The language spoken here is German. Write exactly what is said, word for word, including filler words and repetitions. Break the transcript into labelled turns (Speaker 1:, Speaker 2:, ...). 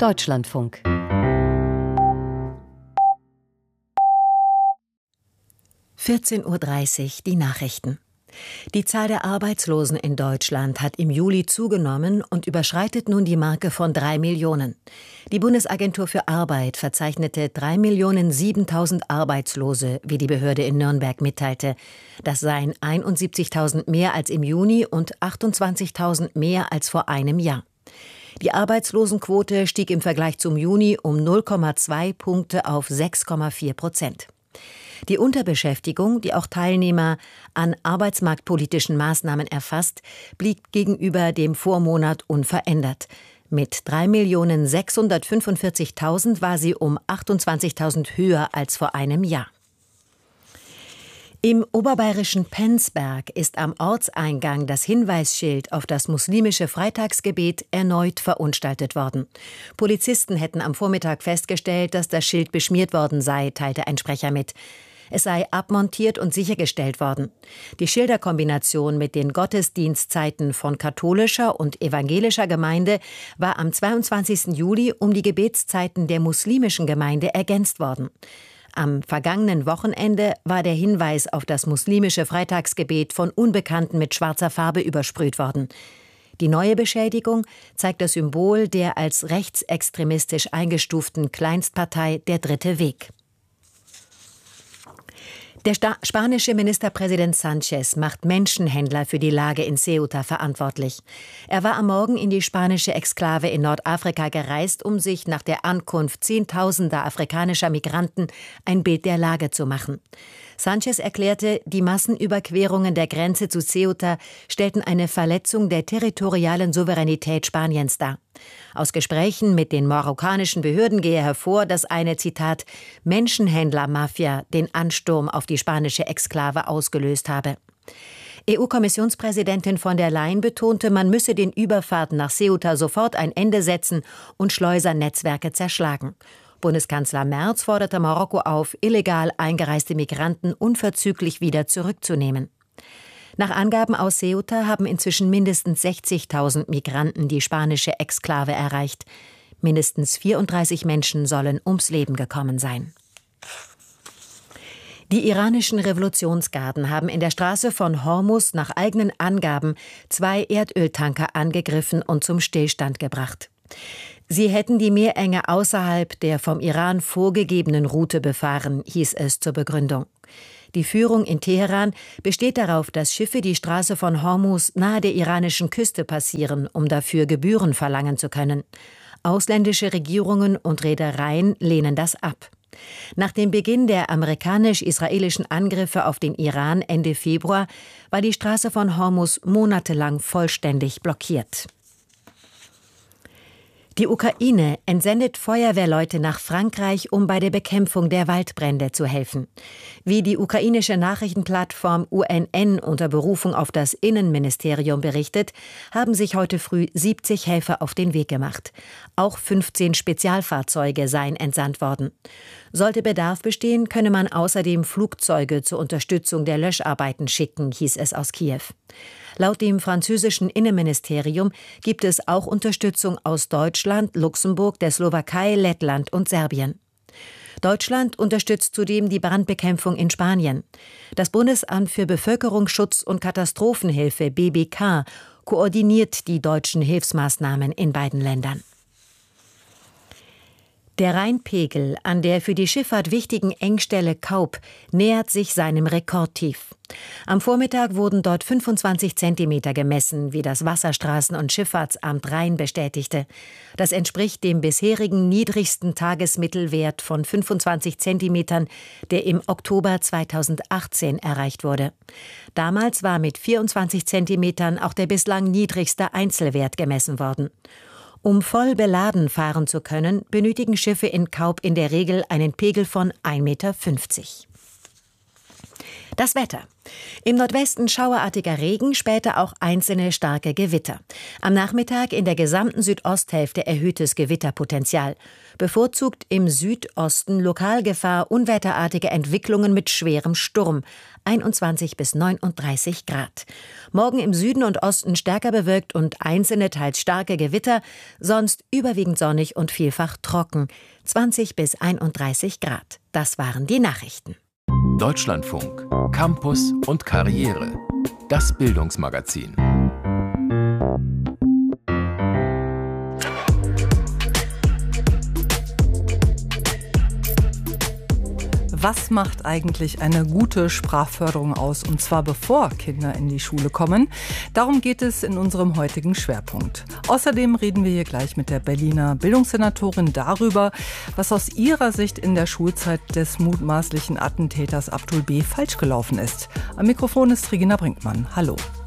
Speaker 1: Deutschlandfunk.
Speaker 2: vierzehn Uhr dreißig, die Nachrichten. Die Zahl der Arbeitslosen in Deutschland hat im Juli zugenommen und überschreitet nun die Marke von drei Millionen. Die Bundesagentur für Arbeit verzeichnete drei Millionen siebentausend Arbeitslose, wie die Behörde in Nürnberg mitteilte. Das seien einundsiebzigtausend mehr als im Juni und achtundzwanzigtausend mehr als vor einem Jahr. Die Arbeitslosenquote stieg im Vergleich zum Juni um null Komma zwei Punkte auf sechs Komma vier Prozent. Die Unterbeschäftigung, die auch Teilnehmer an arbeitsmarktpolitischen Maßnahmen erfasst, blieb gegenüber dem Vormonat unverändert. Mit drei Millionen sechshundertfünfundvierzigtausend war sie um achtundzwanzigtausend höher als vor einem Jahr. Im oberbayerischen Penzberg ist am Ortseingang das Hinweisschild auf das muslimische Freitagsgebet erneut verunstaltet worden. Polizisten hätten am Vormittag festgestellt, dass das Schild beschmiert worden sei, teilte ein Sprecher mit. Es sei abmontiert und sichergestellt worden. Die Schilderkombination mit den Gottesdienstzeiten von katholischer und evangelischer Gemeinde war am zweiundzwanzigsten Juli um die Gebetszeiten der muslimischen Gemeinde ergänzt worden. Am vergangenen Wochenende war der Hinweis auf das muslimische Freitagsgebet von Unbekannten mit schwarzer Farbe übersprüht worden. Die neue Beschädigung zeigt das Symbol der als rechtsextremistisch eingestuften Kleinstpartei Der Dritte Weg. Der Sta- spanische Ministerpräsident Sánchez macht Menschenhändler für die Lage in Ceuta verantwortlich. Er war am Morgen in die spanische Exklave in Nordafrika gereist, um sich nach der Ankunft zehntausender afrikanischer Migranten ein Bild der Lage zu machen. Sánchez erklärte, die Massenüberquerungen der Grenze zu Ceuta stellten eine Verletzung der territorialen Souveränität Spaniens dar. Aus Gesprächen mit den marokkanischen Behörden gehe hervor, dass eine, Zitat, Menschenhändler-Mafia den Ansturm auf die spanische Exklave ausgelöst habe. E U-Kommissionspräsidentin von der Leyen betonte, man müsse den Überfahrten nach Ceuta sofort ein Ende setzen und Schleusernetzwerke zerschlagen. Bundeskanzler Merz forderte Marokko auf, illegal eingereiste Migranten unverzüglich wieder zurückzunehmen. Nach Angaben aus Ceuta haben inzwischen mindestens sechzigtausend Migranten die spanische Exklave erreicht. Mindestens vierunddreißig Menschen sollen ums Leben gekommen sein. Die iranischen Revolutionsgarden haben in der Straße von Hormuz nach eigenen Angaben zwei Erdöltanker angegriffen und zum Stillstand gebracht. Sie hätten die Meerenge außerhalb der vom Iran vorgegebenen Route befahren, hieß es zur Begründung. Die Führung in Teheran besteht darauf, dass Schiffe die Straße von Hormuz nahe der iranischen Küste passieren, um dafür Gebühren verlangen zu können. Ausländische Regierungen und Reedereien lehnen das ab. Nach dem Beginn der amerikanisch-israelischen Angriffe auf den Iran Ende Februar war die Straße von Hormuz monatelang vollständig blockiert. Die Ukraine entsendet Feuerwehrleute nach Frankreich, um bei der Bekämpfung der Waldbrände zu helfen. Wie die ukrainische Nachrichtenplattform U N N unter Berufung auf das Innenministerium berichtet, haben sich heute früh siebzig Helfer auf den Weg gemacht. Auch fünfzehn Spezialfahrzeuge seien entsandt worden. Sollte Bedarf bestehen, könne man außerdem Flugzeuge zur Unterstützung der Löscharbeiten schicken, hieß es aus Kiew. Laut dem französischen Innenministerium gibt es auch Unterstützung aus Deutschland, Luxemburg, der Slowakei, Lettland und Serbien. Deutschland unterstützt zudem die Brandbekämpfung in Spanien. Das Bundesamt für Bevölkerungsschutz und Katastrophenhilfe B B K koordiniert die deutschen Hilfsmaßnahmen in beiden Ländern. Der Rheinpegel an der für die Schifffahrt wichtigen Engstelle Kaup nähert sich seinem Rekordtief. Am Vormittag wurden dort fünfundzwanzig Zentimeter gemessen, wie das Wasserstraßen- und Schifffahrtsamt Rhein bestätigte. Das entspricht dem bisherigen niedrigsten Tagesmittelwert von fünfundzwanzig Zentimetern, der im Oktober zweitausendachtzehn erreicht wurde. Damals war mit vierundzwanzig Zentimetern auch der bislang niedrigste Einzelwert gemessen worden. Um voll beladen fahren zu können, benötigen Schiffe in Kaup in der Regel einen Pegel von ein Komma fünfzig Meter. Das Wetter. Im Nordwesten schauerartiger Regen, später auch einzelne starke Gewitter. Am Nachmittag in der gesamten Südosthälfte erhöhtes Gewitterpotenzial. Bevorzugt im Südosten Lokalgefahr unwetterartige Entwicklungen mit schwerem Sturm. einundzwanzig bis neununddreißig Grad. Morgen im Süden und Osten stärker bewölkt und einzelne teils starke Gewitter, sonst überwiegend sonnig und vielfach trocken. zwanzig bis einunddreißig Grad. Das waren die Nachrichten.
Speaker 1: Deutschlandfunk, Campus und Karriere. Das Bildungsmagazin.
Speaker 3: Was macht eigentlich eine gute Sprachförderung aus, und zwar bevor Kinder in die Schule kommen? Darum geht es in unserem heutigen Schwerpunkt. Außerdem reden wir hier gleich mit der Berliner Bildungssenatorin darüber, was aus ihrer Sicht in der Schulzeit des mutmaßlichen Attentäters Abdul B. falsch gelaufen ist. Am Mikrofon ist Regina Brinkmann. Hallo.